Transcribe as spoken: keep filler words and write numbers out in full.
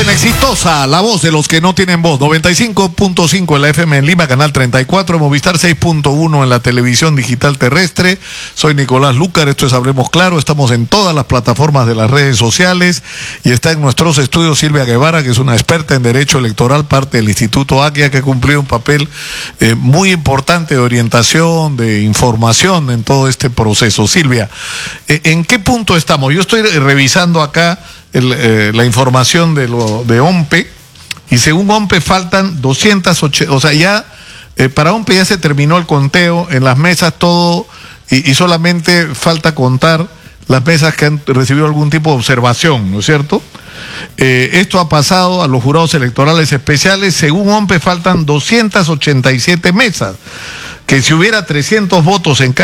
en Exitosa, la voz de los que no tienen voz. noventa y cinco punto cinco en la F M en Lima, canal treinta y cuatro, Movistar seis punto uno en la televisión digital terrestre. Soy Nicolás Lúcar, esto es Hablemos Claro. Estamos en todas las plataformas de las redes sociales y está en nuestros estudios Silvia Guevara, que es una experta en derecho electoral, parte del Instituto Aquia, que ha cumplido un papel eh, muy importante de orientación, de información en todo este proceso. Silvia, eh, ¿en qué punto estamos? Yo estoy revisando acá El, eh, la información de lo de OMPE, y según OMPE faltan doscientas ochenta, o sea, ya eh, para OMPE ya se terminó el conteo en las mesas, todo, y, y solamente falta contar las mesas que han recibido algún tipo de observación, ¿no es cierto? Eh, esto ha pasado a los jurados electorales especiales. Según OMPE faltan doscientas ochenta y siete mesas, que si hubiera trescientos votos en cada